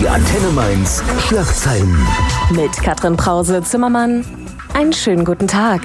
Antenne Mainz Schlagzeilen. Mit Katrin Brause-Zimmermann. Einen schönen guten Tag.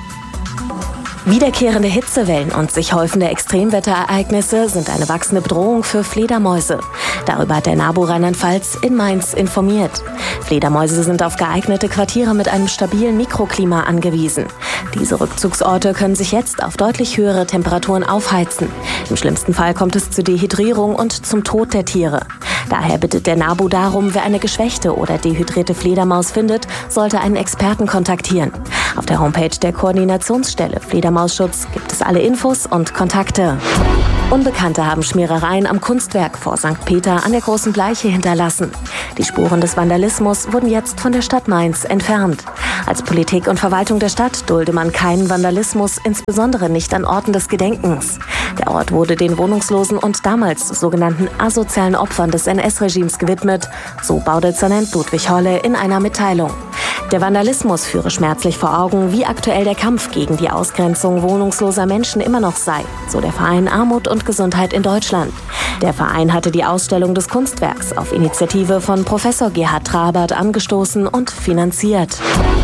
Wiederkehrende Hitzewellen und sich häufende Extremwetterereignisse sind eine wachsende Bedrohung für Fledermäuse. Darüber hat der NABU Rheinland-Pfalz in Mainz informiert. Fledermäuse sind auf geeignete Quartiere mit einem stabilen Mikroklima angewiesen. Diese Rückzugsorte können sich jetzt auf deutlich höhere Temperaturen aufheizen. Im schlimmsten Fall kommt es zu Dehydrierung und zum Tod der Tiere. Daher bittet der NABU darum, wer eine geschwächte oder dehydrierte Fledermaus findet, sollte einen Experten kontaktieren. Auf der Homepage der Koordinationsstelle Fledermausschutz gibt es alle Infos und Kontakte. Unbekannte haben Schmierereien am Kunstwerk vor St. Peter an der Großen Bleiche hinterlassen. Die Spuren des Vandalismus wurden jetzt von der Stadt Mainz entfernt. Als Politik und Verwaltung der Stadt dulde man keinen Vandalismus, insbesondere nicht an Orten des Gedenkens. Der Ort wurde den wohnungslosen und damals sogenannten asozialen Opfern des NS-Regimes gewidmet, so Baudezernent Ludwig Holle in einer Mitteilung. Der Vandalismus führe schmerzlich vor Augen, wie aktuell der Kampf gegen die Ausgrenzung wohnungsloser Menschen immer noch sei, so der Verein Armut und Gesundheit in Deutschland. Der Verein hatte die Ausstellung des Kunstwerks auf Initiative von Professor Gerhard Trabert angestoßen und finanziert.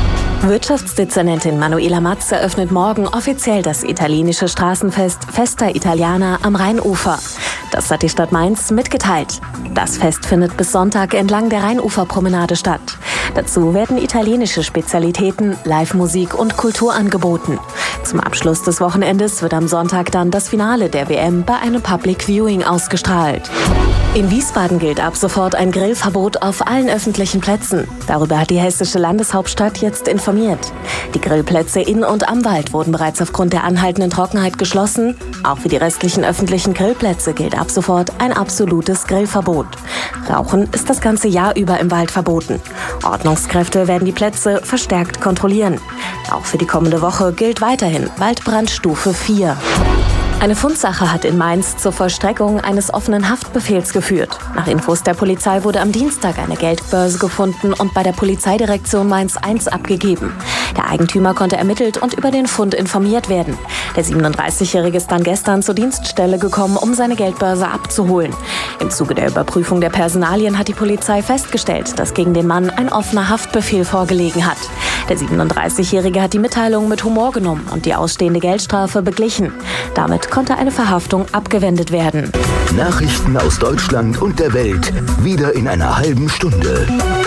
Wirtschaftsdezernentin Manuela Matz eröffnet morgen offiziell das italienische Straßenfest Festa Italiana am Rheinufer. Das hat die Stadt Mainz mitgeteilt. Das Fest findet bis Sonntag entlang der Rheinuferpromenade statt. Dazu werden italienische Spezialitäten, Live-Musik und Kultur angeboten. Zum Abschluss des Wochenendes wird am Sonntag dann das Finale der WM bei einem Public Viewing ausgestrahlt. In Wiesbaden gilt ab sofort ein Grillverbot auf allen öffentlichen Plätzen. Darüber hat die hessische Landeshauptstadt jetzt informiert. Die Grillplätze in und am Wald wurden bereits aufgrund der anhaltenden Trockenheit geschlossen. Auch für die restlichen öffentlichen Grillplätze gilt ab sofort ein absolutes Grillverbot. Rauchen ist das ganze Jahr über im Wald verboten. Ordnungskräfte werden die Plätze verstärkt kontrollieren. Auch für die kommende Woche gilt weiterhin Waldbrandstufe 4. Eine Fundsache hat in Mainz zur Vollstreckung eines offenen Haftbefehls geführt. Nach Infos der Polizei wurde am Dienstag eine Geldbörse gefunden und bei der Polizeidirektion Mainz 1 abgegeben. Der Eigentümer konnte ermittelt und über den Fund informiert werden. Der 37-Jährige ist dann gestern zur Dienststelle gekommen, um seine Geldbörse abzuholen. Im Zuge der Überprüfung der Personalien hat die Polizei festgestellt, dass gegen den Mann ein offener Haftbefehl vorgelegen hat. Der 37-Jährige hat die Mitteilung mit Humor genommen und die ausstehende Geldstrafe beglichen. Damit konnte eine Verhaftung abgewendet werden. Nachrichten aus Deutschland und der Welt wieder in einer halben Stunde.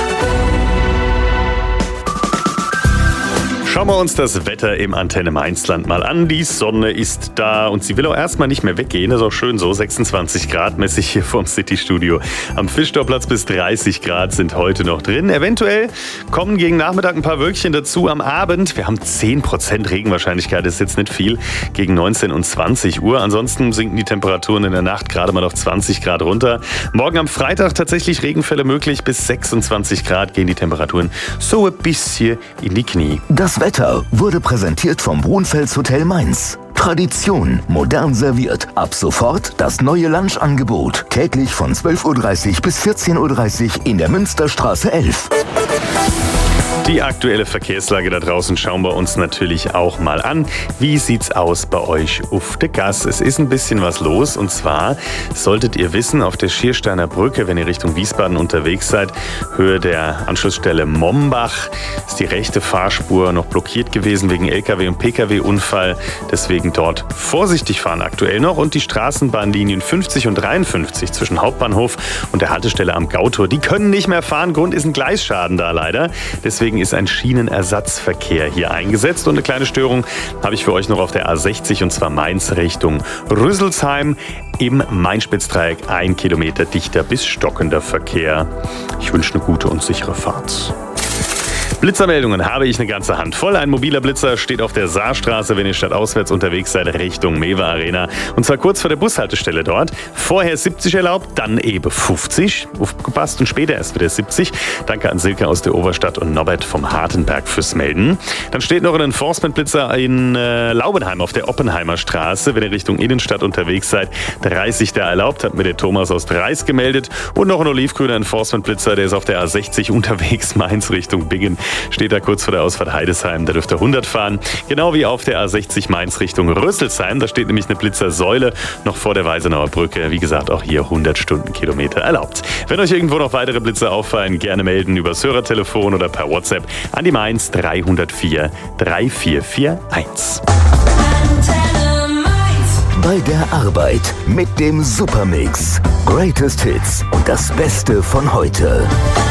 Schauen wir uns das Wetter im Antenne Mainzland mal an. Die Sonne ist da und sie will auch erstmal nicht mehr weggehen. Ist auch schön so, 26 Grad mäßig hier vorm City-Studio. Am Fischtorplatz bis 30 Grad sind heute noch drin. Eventuell kommen gegen Nachmittag ein paar Wölkchen dazu am Abend. Wir haben 10% Regenwahrscheinlichkeit, das ist jetzt nicht viel, gegen 19 und 20 Uhr. Ansonsten sinken die Temperaturen in der Nacht gerade mal auf 20 Grad runter. Morgen am Freitag tatsächlich Regenfälle möglich. Bis 26 Grad gehen die Temperaturen so ein bisschen in die Knie. Das Wetter wurde präsentiert vom Brunfels Hotel Mainz. Tradition, modern serviert. Ab sofort das neue Lunchangebot. Täglich von 12.30 Uhr bis 14.30 Uhr in der Münsterstraße 11. Die aktuelle Verkehrslage da draußen schauen wir uns natürlich auch mal an. Wie sieht's aus bei euch auf der Gas? Es ist ein bisschen was los und zwar solltet ihr wissen, auf der Schiersteiner Brücke, wenn ihr Richtung Wiesbaden unterwegs seid, Höhe der Anschlussstelle Mombach, ist die rechte Fahrspur noch blockiert gewesen wegen LKW- und Pkw-Unfall. Deswegen dort vorsichtig fahren aktuell noch und die Straßenbahnlinien 50 und 53 zwischen Hauptbahnhof und der Haltestelle am Gautor, die können nicht mehr fahren. Grund ist ein Gleisschaden da leider. Deswegen ist ein Schienenersatzverkehr hier eingesetzt. Und eine kleine Störung habe ich für euch noch auf der A60 und zwar Mainz Richtung Rüsselsheim. Im Main-Spitz-Dreieck 1 Kilometer dichter bis stockender Verkehr. Ich wünsche eine gute und sichere Fahrt. Blitzermeldungen habe ich eine ganze Handvoll. Ein mobiler Blitzer steht auf der Saarstraße, wenn ihr stadtauswärts unterwegs seid, Richtung Mewe Arena. Und zwar kurz vor der Bushaltestelle dort. Vorher 70 erlaubt, dann eben 50. Aufgepasst und später erst wieder 70. Danke an Silke aus der Oberstadt und Norbert vom Hartenberg fürs Melden. Dann steht noch ein Enforcement-Blitzer in Laubenheim auf der Oppenheimer Straße, wenn ihr Richtung Innenstadt unterwegs seid. 30 da erlaubt, hat mir der Thomas aus Dreis gemeldet. Und noch ein olivgrüner Enforcement-Blitzer, der ist auf der A60 unterwegs, Mainz Richtung Bingen. steht da kurz vor der Ausfahrt Heidesheim, da dürft ihr 100 fahren. Genau wie auf der A60 Mainz Richtung Rüsselsheim, da steht nämlich eine Blitzersäule noch vor der Weisenauer Brücke. Wie gesagt, auch hier 100 Stundenkilometer erlaubt. Wenn euch irgendwo noch weitere Blitzer auffallen, gerne melden übers Hörertelefon oder per WhatsApp an die Mainz 304 3441. Bei der Arbeit mit dem Supermix. Greatest Hits und das Beste von heute.